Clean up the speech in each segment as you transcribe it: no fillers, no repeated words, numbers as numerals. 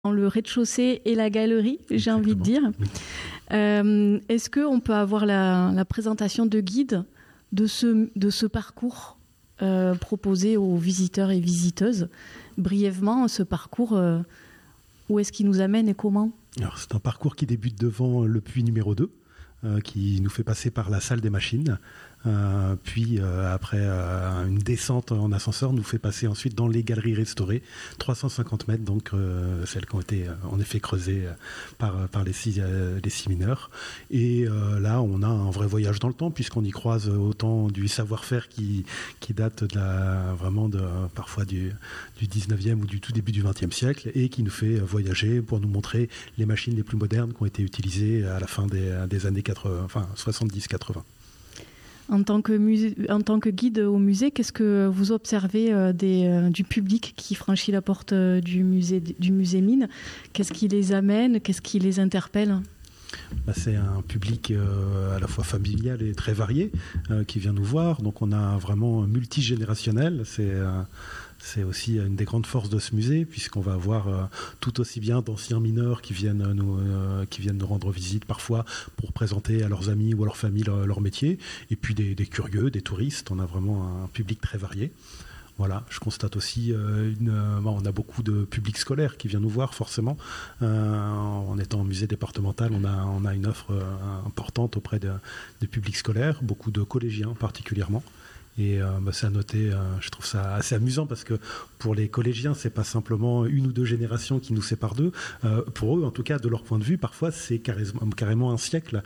dans le rez-de-chaussée et la galerie, j'ai envie de dire. Est-ce qu'on peut avoir la présentation de guide de ce parcours proposé aux visiteurs et visiteuses? Brièvement, ce parcours, où est-ce qu'il nous amène et comment? Alors, c'est un parcours qui débute devant le puits numéro 2, qui nous fait passer par la salle des machines. Puis après une descente en ascenseur nous fait passer ensuite dans les galeries restaurées, 350 mètres, donc celles qui ont été en effet creusées par les six mineurs. Et là on a un vrai voyage dans le temps, puisqu'on y croise autant du savoir-faire qui date parfois du 19e ou du tout début du 20e siècle, et qui nous fait voyager pour nous montrer les machines les plus modernes qui ont été utilisées à la fin des années 70-80. En tant que guide au musée, qu'est-ce que vous observez du public qui franchit la porte du musée Mines? Qu'est-ce qui les amène? Qu'est-ce qui les interpelle? C'est un public à la fois familial et très varié qui vient nous voir. Donc on a vraiment multigénérationnel. C'est aussi une des grandes forces de ce musée, puisqu'on va avoir tout aussi bien d'anciens mineurs qui viennent nous rendre visite parfois pour présenter à leurs amis ou à leur famille leur métier, et puis des curieux, des touristes. On a vraiment un public très varié. Voilà, je constate aussi on a beaucoup de public scolaire qui vient nous voir, forcément. En étant musée départemental, on a une offre importante auprès des publics scolaires, beaucoup de collégiens particulièrement. Et c'est à noter, je trouve ça assez amusant, parce que pour les collégiens, c'est pas simplement une ou deux générations qui nous séparent d'eux. Pour eux, en tout cas, de leur point de vue, parfois c'est carrément un siècle.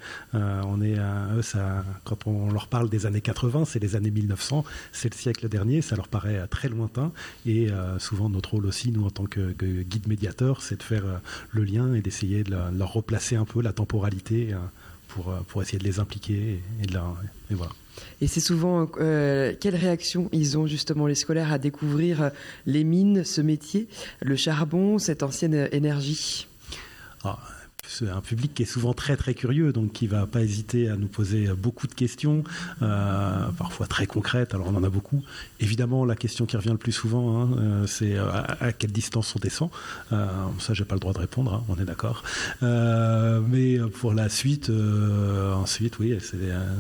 Quand on leur parle des années 80, c'est les années 1900, c'est le siècle dernier, ça leur paraît très lointain. Et souvent, notre rôle aussi, nous, en tant que guide médiateur, c'est de faire le lien et d'essayer de leur replacer un peu la temporalité pour essayer de les impliquer et voilà. Et c'est souvent quelle réaction ils ont, justement, les scolaires, à découvrir les mines, ce métier, le charbon, cette ancienne énergie? C'est un public qui est souvent très très curieux, donc qui va pas hésiter à nous poser beaucoup de questions, parfois très concrètes. Alors on en a beaucoup. Évidemment, la question qui revient le plus souvent, c'est à quelle distance on descend. Ça, j'ai pas le droit de répondre, on est d'accord. Mais pour la suite, ensuite, oui, c'est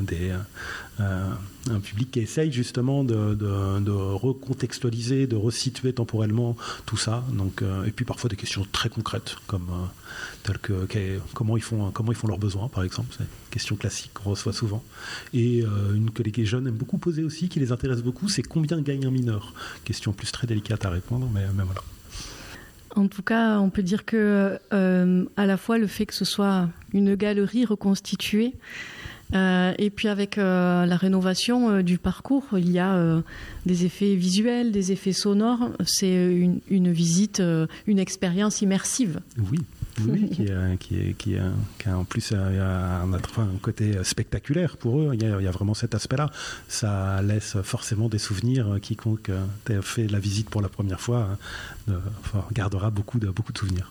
un public qui essaye justement de recontextualiser, de resituer temporellement tout ça. Donc, et puis parfois des questions très concrètes, comme telles que comment ils font leurs besoins, par exemple. C'est une question classique qu'on reçoit souvent. Et une que les jeunes aiment beaucoup poser aussi, qui les intéresse beaucoup, c'est combien gagne un mineur. Question plus très délicate à répondre, mais voilà. En tout cas, on peut dire que à la fois le fait que ce soit une galerie reconstituée, et puis avec la rénovation du parcours, il y a des effets visuels, des effets sonores. C'est une visite, une expérience immersive. Oui, qui a en plus un côté spectaculaire pour eux. Il y a vraiment cet aspect-là. Ça laisse forcément des souvenirs. Quiconque a fait la visite pour la première fois gardera beaucoup de souvenirs.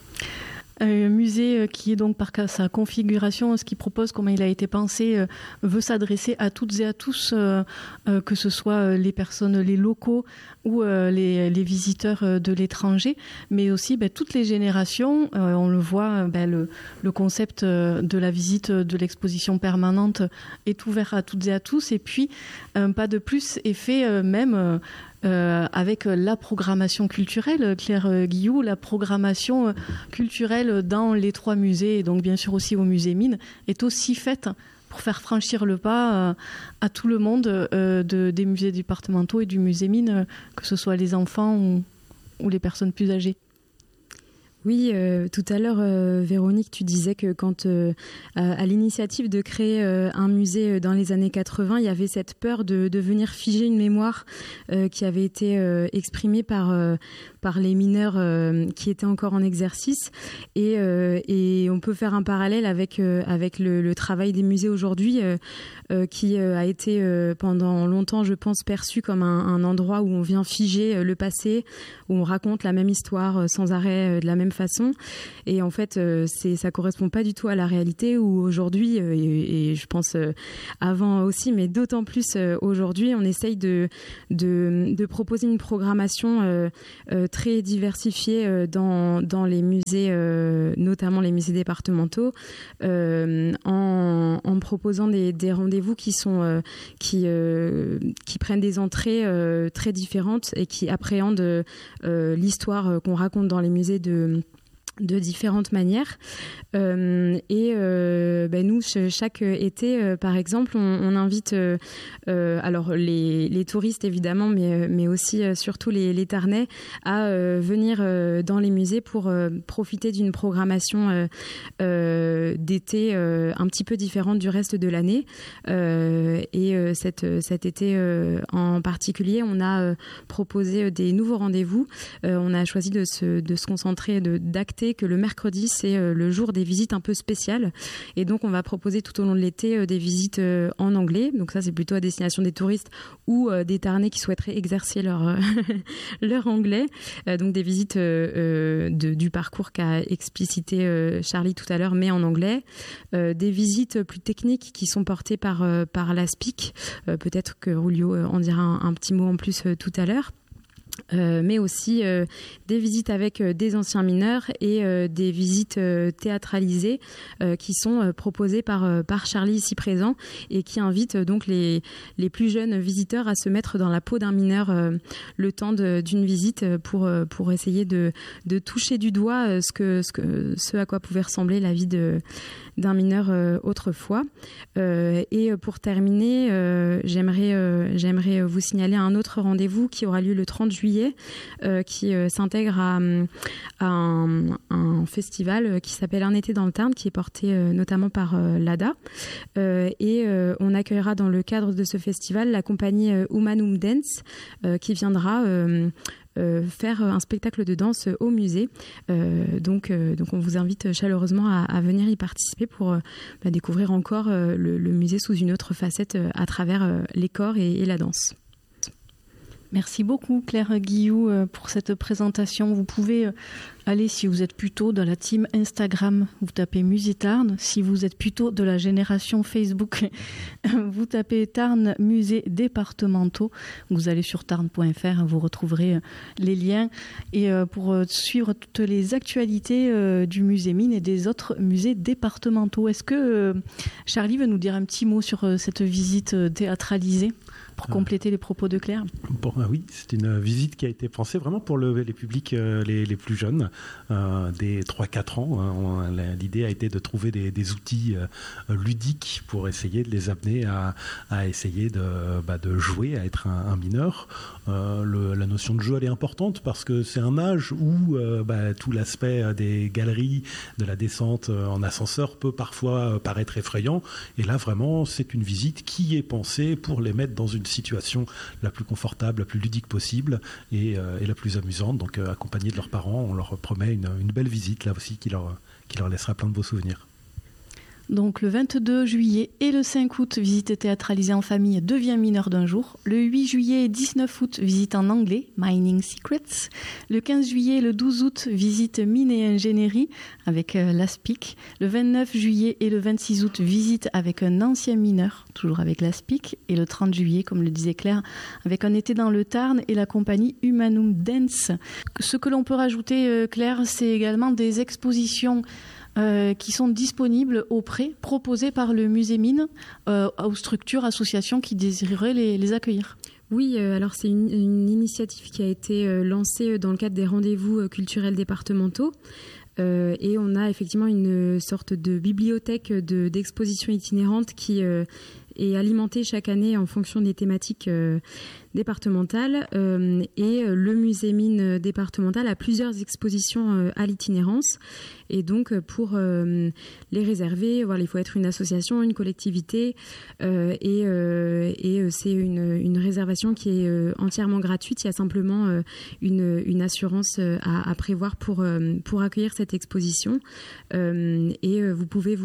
Un musée qui est donc par sa configuration, ce qu'il propose, comment il a été pensé, veut s'adresser à toutes et à tous, que ce soit les personnes, les locaux ou les visiteurs de l'étranger, mais aussi toutes les générations. On le voit, le concept de la visite de l'exposition permanente est ouvert à toutes et à tous, et puis un pas de plus est fait même avec la programmation culturelle, Claire Guilloux, la programmation culturelle dans les 3 musées, et donc bien sûr aussi au musée Mines, est aussi faite pour faire franchir le pas à tout le monde des musées départementaux et du musée Mines, que ce soit les enfants ou les personnes plus âgées. Oui, tout à l'heure, Véronique, tu disais que quand, à l'initiative de créer un musée dans les années 80, il y avait cette peur de venir figer une mémoire qui avait été exprimée par les mineurs qui étaient encore en exercice. Et on peut faire un parallèle avec le travail des musées aujourd'hui, qui a été pendant longtemps, je pense, perçu comme un endroit où on vient figer le passé, où on raconte la même histoire sans arrêt, de la même façon. Et en fait, ça correspond pas du tout à la réalité où aujourd'hui, et je pense avant aussi, mais d'autant plus aujourd'hui, on essaye de proposer une programmation très diversifiée dans les musées, notamment les musées départementaux, en proposant des rendez-vous qui prennent des entrées très différentes et qui appréhendent l'histoire qu'on raconte dans les musées de différentes manières. Nous, chaque été, par exemple, on invite alors les touristes évidemment, mais aussi surtout les Tarnais à venir dans les musées pour profiter d'une programmation d'été un petit peu différente du reste de l'année. Cet été en particulier, on a proposé des nouveaux rendez-vous. On a choisi de se concentrer, d'acter que le mercredi, c'est le jour des visites un peu spéciales. Et donc, on va proposer tout au long de l'été des visites en anglais. Donc ça, c'est plutôt à destination des touristes ou des Tarnais qui souhaiteraient exercer leur anglais. Donc des visites du parcours qu'a explicité Charlie tout à l'heure, mais en anglais. Des visites plus techniques qui sont portées par l'ASPIC. Peut-être que Rulio en dira un petit mot en plus tout à l'heure. Mais aussi des visites avec des anciens mineurs et des visites théâtralisées qui sont proposées par Charlie ici présent et qui invitent donc les plus jeunes visiteurs à se mettre dans la peau d'un mineur le temps d'une visite pour essayer de toucher du doigt ce à quoi pouvait ressembler la vie d'un mineur autrefois. Et pour terminer, j'aimerais vous signaler un autre rendez-vous qui aura lieu le 30 juillet, qui s'intègre à un festival qui s'appelle Un été dans le Tarn, qui est porté notamment par l'ADA. Et on accueillera dans le cadre de ce festival la compagnie Humanum Dance qui viendra faire un spectacle de danse au musée. Donc on vous invite chaleureusement à venir y participer pour découvrir encore le musée sous une autre facette à travers les corps et la danse. Merci beaucoup Claire Guilloux pour cette présentation. Vous pouvez aller, si vous êtes plutôt dans la team Instagram, vous tapez Musée Tarn. Si vous êtes plutôt de la génération Facebook, vous tapez Tarn Musées départementaux. Vous allez sur tarn.fr, vous retrouverez les liens. Et pour suivre toutes les actualités du musée Mine et des autres musées départementaux. Est-ce que Charlie veut nous dire un petit mot sur cette visite théâtralisée pour compléter les propos de Claire? Bon, oui, c'est une visite qui a été pensée vraiment pour les publics les plus jeunes, des 3-4 ans. L'idée a été de trouver des outils ludiques pour essayer de les amener à essayer de jouer, à être un mineur. La notion de jeu, elle est importante parce que c'est un âge où tout l'aspect des galeries, de la descente en ascenseur peut parfois paraître effrayant. Et là, vraiment, c'est une visite qui est pensée pour les mettre dans une situation la plus confortable, la plus ludique possible et la plus amusante. Donc, accompagnés de leurs parents, on leur promet une belle visite là aussi qui leur laissera plein de beaux souvenirs. Donc le 22 juillet et le 5 août, visite théâtralisée en famille, devient mineur d'un jour. Le 8 juillet et 19 août, visite en anglais, Mining Secrets. Le 15 juillet et le 12 août, visite mine et ingénierie avec l'ASPIC. Le 29 juillet et le 26 août, visite avec un ancien mineur, toujours avec l'ASPIC. Et le 30 juillet, comme le disait Claire, avec un été dans le Tarn et la compagnie Humanum Dance. Ce que l'on peut rajouter, Claire, c'est également des expositions qui sont disponibles au prêt, proposées par le musée Mine aux structures, associations qui désireraient les accueillir. Oui, alors c'est une initiative qui a été lancée dans le cadre des rendez-vous culturels départementaux. Et on a effectivement une sorte de bibliothèque d'expositions itinérantes qui est alimentée chaque année en fonction des thématiques départementales. Et le musée Mine départemental a plusieurs expositions à l'itinérance. Et donc, pour les réserver, voilà, il faut être une association, une collectivité. Et c'est une réservation qui est entièrement gratuite. Il y a simplement une assurance à prévoir pour accueillir cette exposition. Et vous pouvez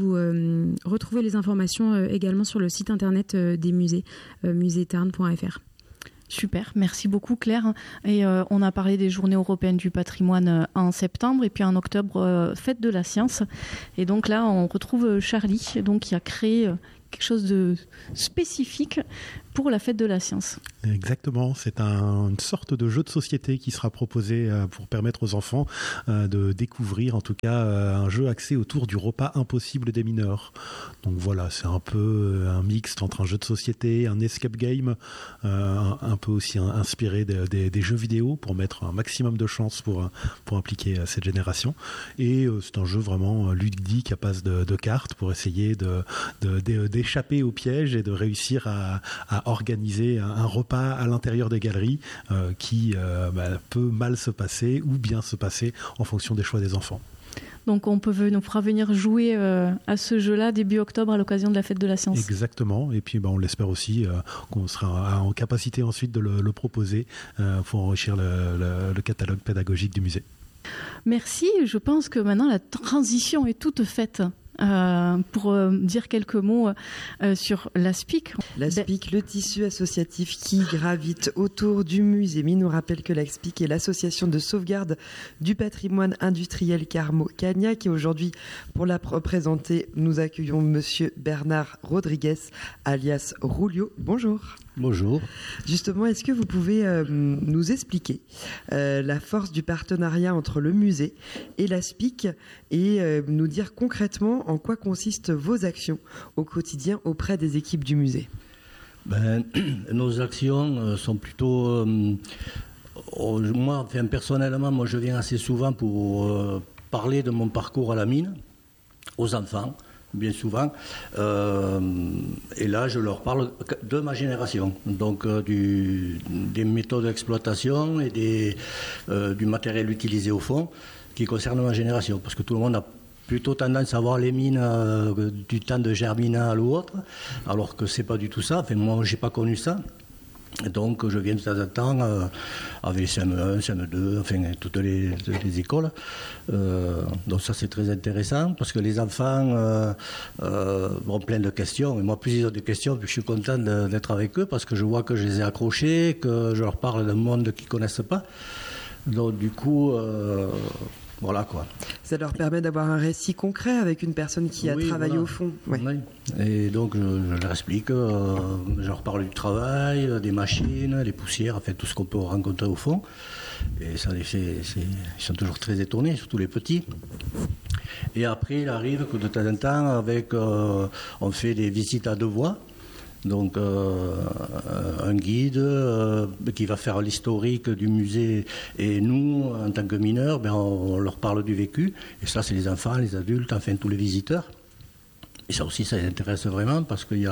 retrouver les informations également sur le site internet des musées, museetarn.fr. Super, merci beaucoup Claire. Et on a parlé des Journées européennes du patrimoine en septembre et puis en octobre, Fête de la science. Et donc là, on retrouve Charlie, donc, qui a créé quelque chose de spécifique pour la Fête de la science. Exactement, c'est une sorte de jeu de société qui sera proposé pour permettre aux enfants de découvrir en tout cas un jeu axé autour du repas impossible des mineurs. Donc voilà, c'est un peu un mixte entre un jeu de société, un escape game, un peu aussi inspiré des jeux vidéo pour mettre un maximum de chance pour impliquer cette génération. Et c'est un jeu vraiment ludique à base de cartes pour essayer d'échapper au piège et de réussir à organiser un repas à l'intérieur des galeries qui peut mal se passer ou bien se passer en fonction des choix des enfants. Donc on pourra venir jouer à ce jeu-là début octobre à l'occasion de la Fête de la Science. Exactement, et puis on l'espère aussi qu'on sera en capacité ensuite de le proposer pour enrichir le catalogue pédagogique du musée. Merci, je pense que maintenant la transition est toute faite. Pour dire quelques mots sur l'ASPIC. L'ASPIC, le tissu associatif qui gravite autour du musée Mines. On rappelle que l'ASPIC est l'association de sauvegarde du patrimoine industriel Carmo-Cagnac. Et aujourd'hui, pour la présenter, nous accueillons Monsieur Bernard Rodriguez, alias Rulio. Bonjour. Bonjour. Justement, est-ce que vous pouvez nous expliquer la force du partenariat entre le musée et l'ASPIC et nous dire concrètement en quoi consistent vos actions au quotidien auprès des équipes du musée? Nos actions sont plutôt... personnellement, je viens assez souvent pour parler de mon parcours à la mine aux enfants. Bien souvent, et là je leur parle de ma génération, donc des méthodes d'exploitation et du matériel utilisé au fond qui concerne ma génération, parce que tout le monde a plutôt tendance à voir les mines du temps de Germinal ou autre, alors que c'est pas du tout ça. Enfin, moi j'ai pas connu ça. Donc je viens de temps en temps avec CM1, CM2, enfin toutes les écoles. Donc ça c'est très intéressant parce que les enfants ont plein de questions. Et moi plus ils ont de questions, plus je suis content d'être avec eux parce que je vois que je les ai accrochés, que je leur parle d'un monde qu'ils ne connaissent pas. Donc du coup... voilà quoi. Ça leur permet d'avoir un récit concret avec une personne qui a travaillé au fond. Ouais. Oui. Et donc je leur explique, je leur parle du travail, des machines, les poussières, enfin tout ce qu'on peut rencontrer au fond. Et ça les fait, ils sont toujours très étonnés, surtout les petits. Et après il arrive que de temps en temps, on fait des visites à deux voix. Donc un guide qui va faire l'historique du musée et nous, en tant que mineurs, on leur parle du vécu. Et ça, c'est les enfants, les adultes, enfin tous les visiteurs. Et ça aussi, ça les intéresse vraiment parce que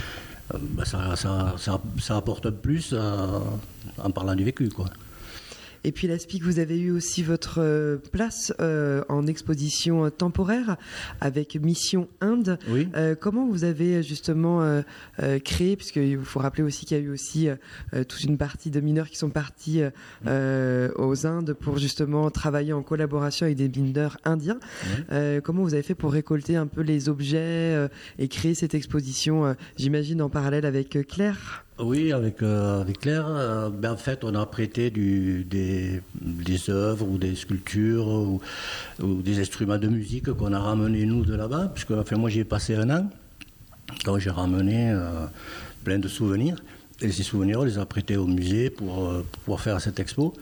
ça apporte un plus en parlant du vécu, quoi. Et puis l'ASPIC, vous avez eu aussi votre place en exposition temporaire avec Mission Inde. Oui. Comment vous avez justement créé, puisqu'il faut rappeler aussi qu'il y a eu aussi toute une partie de mineurs qui sont partis aux Indes pour justement travailler en collaboration avec des mineurs indiens. Oui. Comment vous avez fait pour récolter un peu les objets et créer cette exposition, j'imagine en parallèle avec Claire? Oui, avec Claire, en fait, on a prêté des œuvres ou des sculptures ou des instruments de musique qu'on a ramenés nous de là-bas, puisque moi j'y ai passé un an, donc j'ai ramené plein de souvenirs. Et ces souvenirs, on les a prêtés au musée pour pouvoir faire cette expo.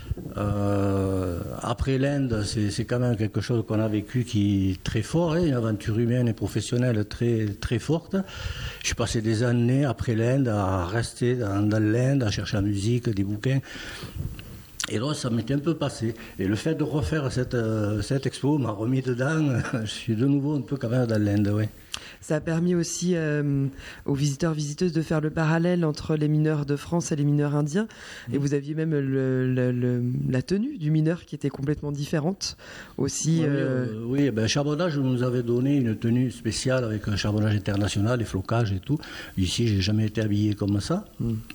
Après l'Inde, c'est quand même quelque chose qu'on a vécu qui est très fort, une aventure humaine et professionnelle très, très forte. Je suis passé des années après l'Inde à rester dans l'Inde, à chercher la musique, des bouquins. Et là, ça m'était un peu passé. Et le fait de refaire cette expo m'a remis dedans. Je suis de nouveau un peu quand même dans l'Inde, oui. Ça a permis aussi aux visiteurs, visiteuses de faire le parallèle entre les mineurs de France et les mineurs indiens. Et vous aviez même la tenue du mineur qui était complètement différente aussi. Oui, Charbonnage nous avait donné une tenue spéciale avec un charbonnage international, les flocages et tout. Ici, j'ai jamais été habillé comme ça.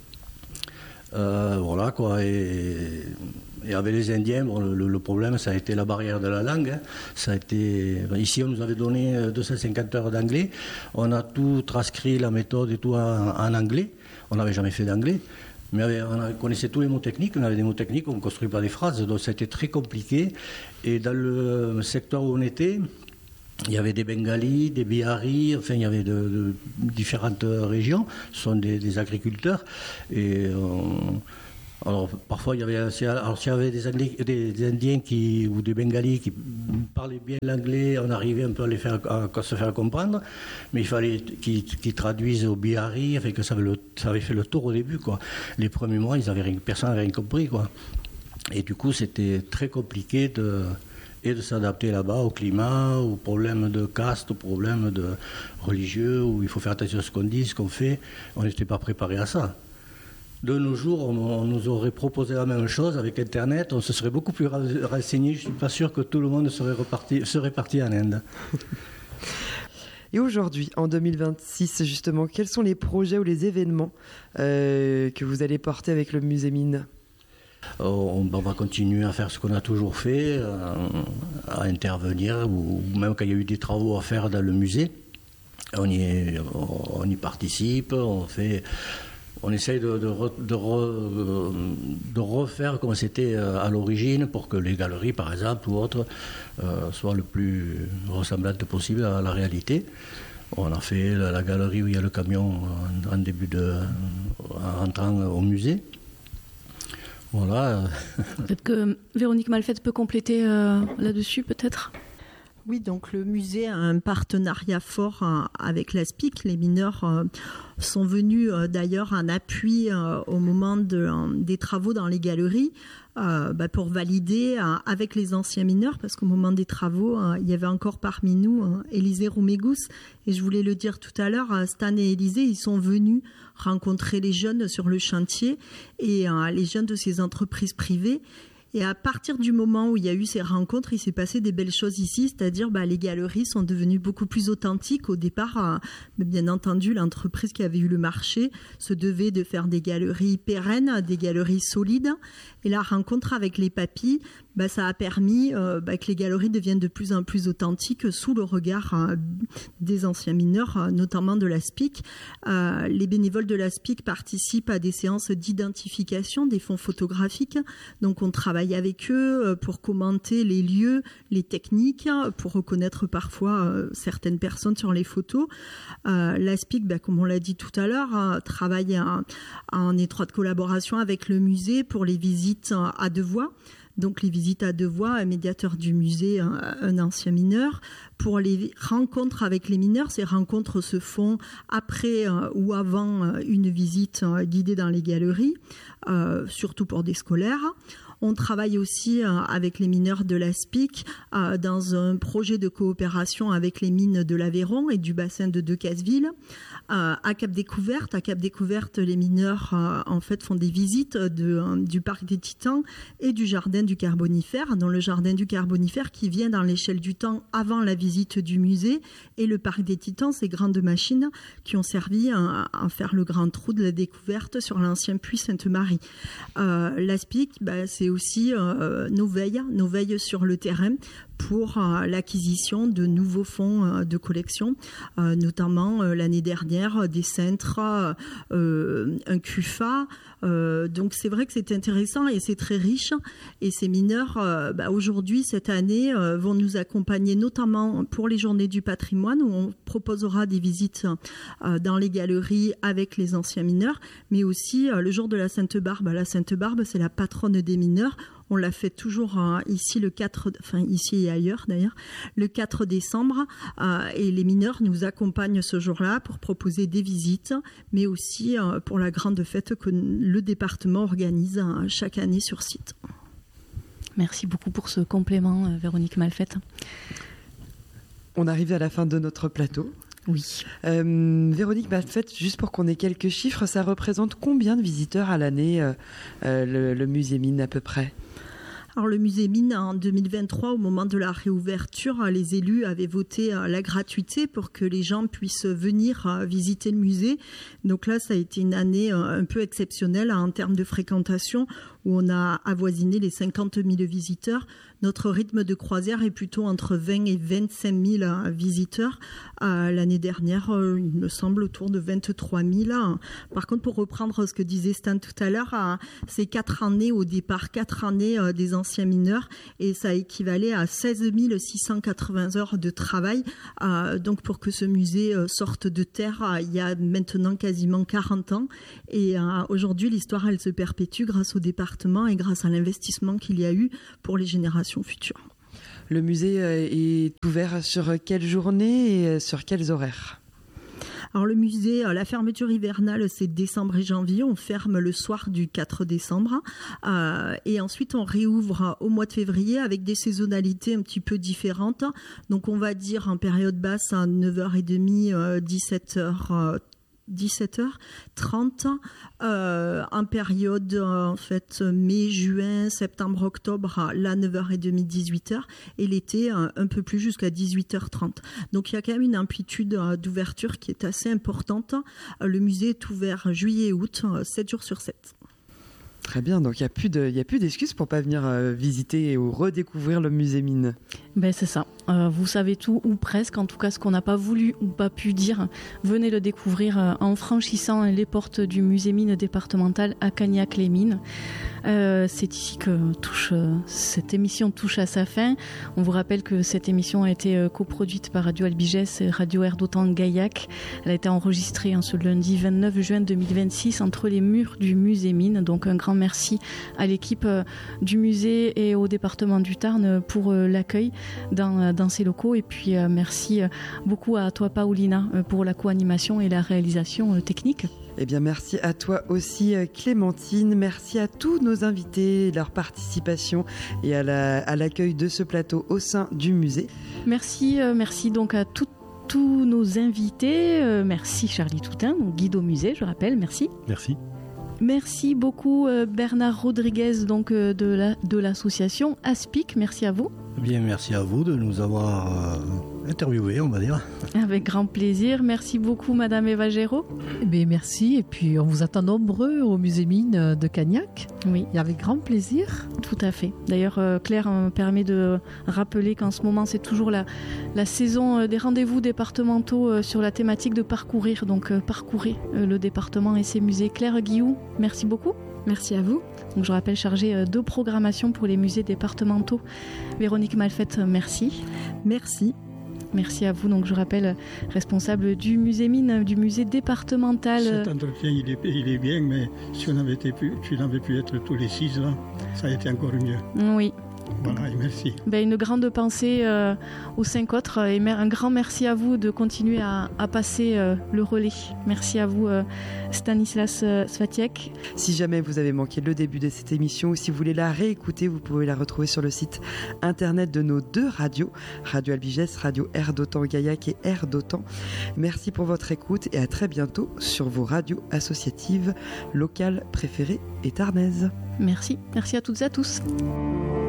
Voilà quoi. Et avec les Indiens, le problème, ça a été la barrière de la langue. Ça a été... Ici, on nous avait donné 250 heures d'anglais. On a tout transcrit, la méthode et tout en anglais. On n'avait jamais fait d'anglais. Mais on connaissait tous les mots techniques, on avait des mots techniques, on ne construit pas des phrases, donc c'était très compliqué. Et dans le secteur où on était, il y avait des Bengalis, des Biharis, enfin il y avait de différentes régions, ce sont des agriculteurs. Et alors parfois il y avait, s'il y avait des Indiens ou des Bengalis qui parlaient bien l'anglais, on arrivait un peu à se faire comprendre, mais il fallait qu'ils traduisent au Bihari, enfin que ça avait fait le tour au début, quoi. Les premiers mois, personne n'avait rien compris, quoi. Et du coup c'était très compliqué de s'adapter là-bas au climat, aux problèmes de caste, aux problèmes de religieux, où il faut faire attention à ce qu'on dit, ce qu'on fait. On n'était pas préparé à ça. De nos jours, on nous aurait proposé la même chose avec Internet, on se serait beaucoup plus renseigné. Je ne suis pas sûr que tout le monde serait parti en Inde. Et aujourd'hui, en 2026, justement, quels sont les projets ou les événements que vous allez porter avec le Musée Mines ? On va continuer à faire ce qu'on a toujours fait, à intervenir, ou même quand il y a eu des travaux à faire dans le musée, on y participe, on essaye de refaire comme c'était à l'origine pour que les galeries, par exemple, ou autres, soient le plus ressemblantes possible à la réalité. On a fait la galerie où il y a le camion en rentrant au musée. Voilà. Peut-être que Véronique Malfette peut compléter là-dessus, peut-être ? Oui, donc le musée a un partenariat fort avec l'ASPIC. Les mineurs sont venus d'ailleurs en appui au moment des travaux dans les galeries pour valider avec les anciens mineurs, parce qu'au moment des travaux, il y avait encore parmi nous Élisée Roumégous. Et je voulais le dire tout à l'heure, Stan et Élisée, ils sont venus rencontrer les jeunes sur le chantier et les jeunes de ces entreprises privées. Et à partir du moment où il y a eu ces rencontres, il s'est passé des belles choses ici, c'est-à-dire les galeries sont devenues beaucoup plus authentiques. Au départ, bien entendu, l'entreprise qui avait eu le marché se devait de faire des galeries pérennes, des galeries solides. Et la rencontre avec les papis, ça a permis que les galeries deviennent de plus en plus authentiques sous le regard des anciens mineurs, notamment de l'ASPIC. Les bénévoles de l'ASPIC participent à des séances d'identification des fonds photographiques. Donc on travaille avec eux pour commenter les lieux, les techniques, pour reconnaître parfois certaines personnes sur les photos. L'ASPIC, comme on l'a dit tout à l'heure, travaille en étroite collaboration avec le musée pour les visites à deux voix. Donc les visites à deux voix, un médiateur du musée, un ancien mineur. Pour les rencontres avec les mineurs, ces rencontres se font après ou avant une visite guidée dans les galeries, surtout pour des scolaires. On travaille aussi avec les mineurs de l'ASPIC dans un projet de coopération avec les mines de l'Aveyron et du bassin de Decazeville. À Cap Découverte, les mineurs en fait font des visites du parc des Titans et du jardin du Carbonifère, dans le jardin du Carbonifère qui vient dans l'échelle du temps avant la visite du musée, et le parc des Titans, ces grandes machines qui ont servi à faire le grand trou de la découverte sur l'ancien puits Sainte-Marie. L'ASPIC, c'est aussi nos veilles sur le terrain pour l'acquisition de nouveaux fonds de collection, notamment l'année dernière des cintres, un CUFA. Donc c'est vrai que c'est intéressant et c'est très riche. Et ces mineurs, aujourd'hui, cette année, vont nous accompagner notamment pour les Journées du patrimoine, où on proposera des visites dans les galeries avec les anciens mineurs, mais aussi le jour de la Sainte-Barbe. La Sainte-Barbe, c'est la patronne des mineurs. On l'a fait toujours ici ici et ailleurs d'ailleurs, le 4 décembre. Et les mineurs nous accompagnent ce jour-là pour proposer des visites, mais aussi pour la grande fête que le département organise chaque année sur site. Merci beaucoup pour ce complément, Véronique Malfette. On arrive à la fin de notre plateau. Oui. Véronique Malfette, juste pour qu'on ait quelques chiffres, ça représente combien de visiteurs à l'année, le musée Mines à peu près ? Alors le musée Mines, en 2023, au moment de la réouverture, les élus avaient voté la gratuité pour que les gens puissent venir visiter le musée. Donc là, ça a été une année un peu exceptionnelle en termes de fréquentation, où on a avoisiné les 50 000 visiteurs. Notre rythme de croisière est plutôt entre 20 et 25 000 visiteurs. L'année dernière, il me semble autour de 23 000. Par contre, pour reprendre ce que disait Stan tout à l'heure, c'est 4 années au départ, 4 années des anciens mineurs, et ça équivalait à 16 680 heures de travail. Donc pour que ce musée sorte de terre, il y a maintenant quasiment 40 ans. Et aujourd'hui, l'histoire, elle se perpétue grâce au département et grâce à l'investissement qu'il y a eu pour les générations futures. Le musée est ouvert sur quelle journée et sur quels horaires ? Alors le musée, la fermeture hivernale, c'est décembre et janvier. On ferme le soir du 4 décembre. Et ensuite, on réouvre au mois de février avec des saisonnalités un petit peu différentes. Donc on va dire en période basse à 9h30, 17h30, en période en fait mai, juin, septembre, octobre, là 9h30, 18h, et l'été un peu plus jusqu'à 18h30. Donc il y a quand même une amplitude d'ouverture qui est assez importante. Le musée est ouvert juillet et août, 7 jours sur 7. Très bien, donc il n'y a plus d'excuses pour ne pas venir visiter ou redécouvrir le musée Mine. Ben c'est ça, vous savez tout, ou presque, en tout cas ce qu'on n'a pas voulu ou pas pu dire, venez le découvrir en franchissant les portes du musée Mine départemental à Cagnac-les-Mines. C'est ici que cette émission touche à sa fin. On vous rappelle que cette émission a été coproduite par Radio Albigès et Radio Air d'Otan Gaillac. Elle a été enregistrée ce lundi 29 juin 2026 entre les murs du musée Mine. Donc un grand merci à l'équipe du musée et au département du Tarn pour l'accueil dans ces locaux. Et puis merci beaucoup à toi Paulina pour la co-animation et la réalisation technique. Eh bien, merci à toi aussi, Clémentine. Merci à tous nos invités, leur participation et à l'accueil de ce plateau au sein du musée. Merci donc à tous nos invités. Merci Charlie Toutain, donc guide au musée, je rappelle. Merci. Merci. Merci beaucoup Bernard Rodriguez donc de l'association Aspic. Merci à vous. Bien, merci à vous de nous avoir interviewés, on va dire. Avec grand plaisir. Merci beaucoup Madame Eva Géraud. Bien, merci. Et puis on vous attend nombreux au musée Mine de Cagnac. Oui. Et avec grand plaisir. Tout à fait. D'ailleurs, Claire me permet de rappeler qu'en ce moment, c'est toujours la saison des rendez-vous départementaux sur la thématique de parcourir. Donc, parcourez le département et ses musées. Claire Guillou, merci beaucoup. Merci à vous. Donc, je rappelle, chargée de programmation pour les musées départementaux. Véronique Malfette, merci. Merci. Merci à vous. Donc, je rappelle, responsable du musée Mine, du musée départemental. Cet entretien, il est bien, mais si tu n'avais pu être tous les 6 ans, ça a été encore mieux. Oui. Voilà, et merci. Une grande pensée aux 5 autres et un grand merci à vous de continuer à passer le relais. Merci à vous Stanislas Svatiek. Si jamais vous avez manqué le début de cette émission ou si vous voulez la réécouter, vous pouvez la retrouver sur le site internet de nos 2 radios, Radio Albigès, Radio Air d'Otan Gaillac et Air d'Otan. Merci pour votre écoute et à très bientôt sur vos radios associatives locales préférées et tarnaises. Merci à toutes et à tous.